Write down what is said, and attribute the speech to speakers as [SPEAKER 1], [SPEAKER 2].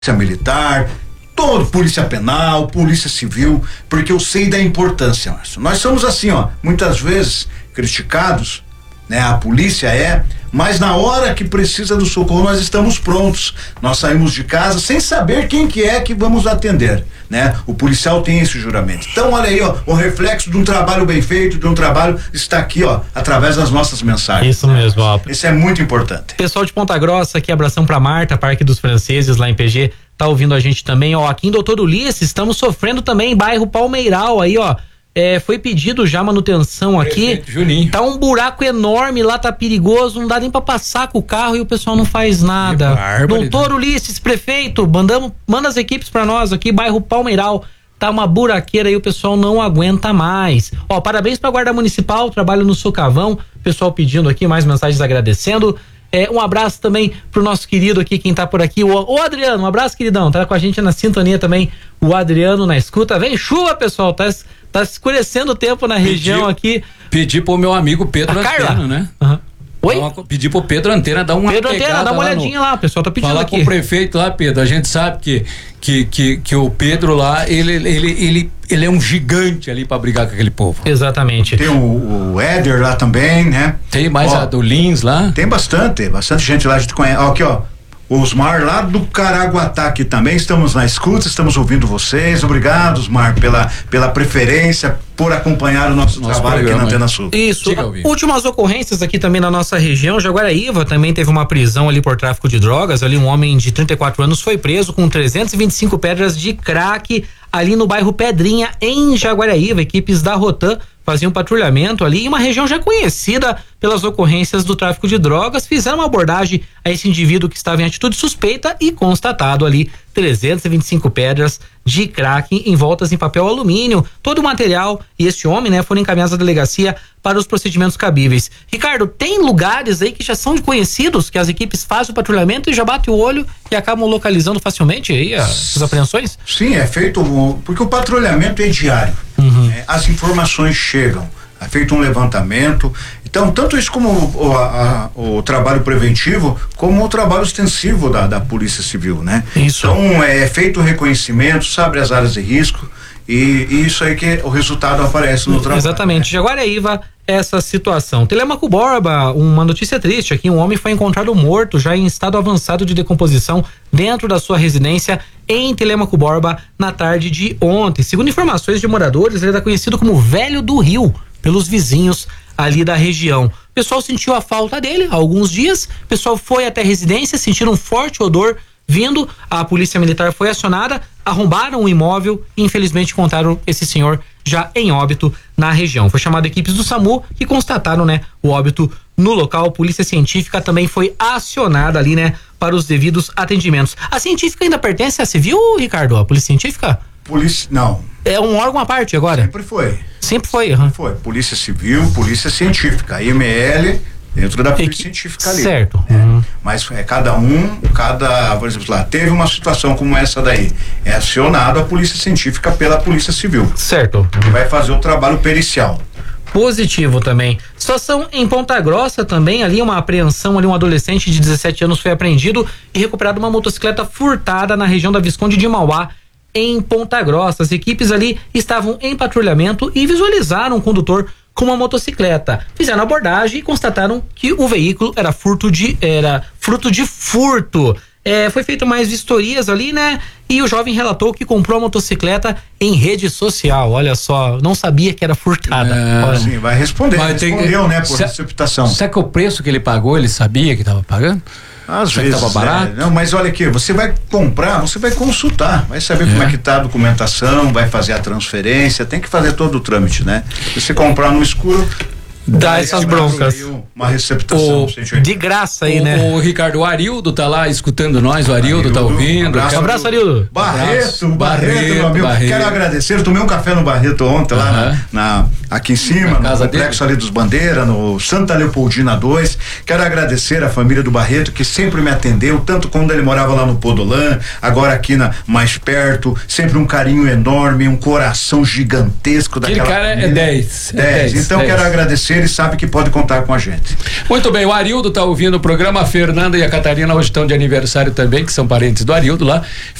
[SPEAKER 1] militar, todo polícia penal, polícia civil, porque eu sei da importância, Márcio. Nós somos assim, muitas vezes criticados, né? A polícia mas na hora que precisa do socorro nós estamos prontos. Nós saímos de casa sem saber quem que é que vamos atender, né? O policial tem esse juramento. Então olha aí, o reflexo de um trabalho bem feito, de um trabalho está aqui, através das nossas mensagens.
[SPEAKER 2] Isso mesmo,
[SPEAKER 1] Isso é muito importante.
[SPEAKER 2] Pessoal de Ponta Grossa, aqui abração pra Marta, Parque dos Franceses, lá em PG, tá ouvindo a gente também, aqui em Doutor Ulisses, estamos sofrendo também em bairro Palmeiral, aí, foi pedido já manutenção aqui. Juninho. Tá um buraco enorme lá, tá perigoso, não dá nem pra passar com o carro e o pessoal não faz nada. Doutor Ulisses, prefeito, manda as equipes pra nós aqui, bairro Palmeiral. Tá uma buraqueira aí, o pessoal não aguenta mais. Parabéns pra Guarda Municipal, trabalho no Socavão, pessoal pedindo aqui, mais mensagens agradecendo. Um abraço também pro nosso querido aqui, quem tá por aqui, o Adriano, um abraço, queridão, tá com a gente na sintonia também, o Adriano na escuta. Vem chuva, pessoal, tá escurecendo o tempo na região aqui.
[SPEAKER 3] Pedi pro meu amigo Pedro Antena, né?
[SPEAKER 2] Oi?
[SPEAKER 3] Pedi pro Pedro Antena dar uma
[SPEAKER 2] Antena, dá uma olhadinha lá, o pessoal tá pedindo
[SPEAKER 3] falar
[SPEAKER 2] aqui.
[SPEAKER 3] Com o prefeito lá, Pedro, a gente sabe que o Pedro lá, ele é um gigante ali pra brigar com aquele povo.
[SPEAKER 2] Exatamente.
[SPEAKER 1] Tem o Éder lá também, né?
[SPEAKER 3] Tem mais a do Lins lá?
[SPEAKER 1] Tem bastante gente lá, a gente conhece. Aqui, Osmar lá do Caraguatá aqui também, estamos na escuta, estamos ouvindo vocês. Obrigado, Osmar, pela preferência, por acompanhar o nosso trabalho aqui na Antena Sul.
[SPEAKER 2] Isso. Últimas ocorrências aqui também na nossa região, Jaguaraíva também teve uma prisão ali por tráfico de drogas, ali um homem de 34 anos foi preso com 325 pedras de crack ali no bairro Pedrinha, em Jaguaraíva. Equipes da Rotan faziam patrulhamento ali em uma região já conhecida pelas ocorrências do tráfico de drogas, fizeram uma abordagem a esse indivíduo que estava em atitude suspeita e constatado ali 325 pedras de crack envoltas em papel alumínio, todo o material e este homem, né, foram encaminhados à delegacia para os procedimentos cabíveis. Ricardo, tem lugares aí que já são conhecidos, que as equipes fazem o patrulhamento e já batem o olho e acabam localizando facilmente aí as apreensões?
[SPEAKER 1] Sim, é feito, porque o patrulhamento é diário, as informações chegam, é feito um levantamento, então tanto isso como o trabalho preventivo, como o trabalho extensivo da Polícia Civil, né?
[SPEAKER 2] Isso.
[SPEAKER 1] Então é feito o reconhecimento, sabe as áreas de risco e isso aí que o resultado aparece no trabalho.
[SPEAKER 2] Exatamente, né? Jaguaraíva, essa situação. Telêmaco Borba, uma notícia triste aqui, um homem foi encontrado morto já em estado avançado de decomposição dentro da sua residência em Telêmaco Borba na tarde de ontem. Segundo informações de moradores, ele era conhecido como Velho do Rio pelos vizinhos ali da região. O pessoal sentiu a falta dele há alguns dias, o pessoal foi até a residência, sentiram um forte odor vindo, a polícia militar foi acionada, arrombaram o imóvel e infelizmente encontraram esse senhor já em óbito na região. Foi chamado equipes do SAMU que constataram, né, o óbito no local. A polícia científica também foi acionada ali, né, para os devidos atendimentos. A científica ainda pertence à civil, Ricardo? A polícia científica?
[SPEAKER 1] Não.
[SPEAKER 2] É um órgão à parte agora?
[SPEAKER 1] Sempre foi.
[SPEAKER 2] Sempre foi,
[SPEAKER 1] Foi. Polícia Civil, Polícia Científica, IML, dentro da Polícia Científica ali.
[SPEAKER 2] Certo.
[SPEAKER 1] Mas por exemplo, lá, teve uma situação como essa daí, é acionado a Polícia Científica pela Polícia Civil.
[SPEAKER 2] Certo.
[SPEAKER 1] Que vai fazer o trabalho pericial.
[SPEAKER 2] Positivo também. Situação em Ponta Grossa também, ali uma apreensão, ali um adolescente de 17 anos foi apreendido e recuperado uma motocicleta furtada na região da Visconde de Mauá, em Ponta Grossa. As equipes ali estavam em patrulhamento e visualizaram o condutor com uma motocicleta. Fizeram abordagem e constataram que o veículo era fruto de furto. Foi feito mais vistorias ali, né? E o jovem relatou que comprou a motocicleta em rede social. Olha só, não sabia que era furtada.
[SPEAKER 1] Sim, vai responder. Respondeu, né? Por receptação.
[SPEAKER 3] Será que o preço que ele pagou, ele sabia que estava pagando?
[SPEAKER 1] Às vezes estava barato. Não, mas olha aqui, você vai comprar, você vai consultar, vai saber como é que tá a documentação, vai fazer a transferência, tem que fazer todo o trâmite, né? Se você comprar no escuro,
[SPEAKER 2] dá essas broncas.
[SPEAKER 1] Uma receptação
[SPEAKER 2] de graça aí, né?
[SPEAKER 3] O Ricardo, o Arildo tá lá escutando nós, o Arildo tá ouvindo.
[SPEAKER 2] Um abraço, Arildo.
[SPEAKER 1] Barreto, meu amigo. Quero agradecer, eu tomei um café no Barreto ontem, lá aqui em cima, no complexo ali dos Bandeira, no Santa Leopoldina 2. Quero agradecer a família do Barreto, que sempre me atendeu, tanto quando ele morava lá no Podolã, agora aqui mais perto, sempre um carinho enorme, um coração gigantesco daquela
[SPEAKER 3] família. Aquele cara é 10.
[SPEAKER 1] Então quero agradecer acontecer, ele sabe que pode contar com a gente.
[SPEAKER 3] Muito bem, o Arildo tá ouvindo o programa, a Fernanda e a Catarina hoje estão de aniversário também, que são parentes do Arildo lá.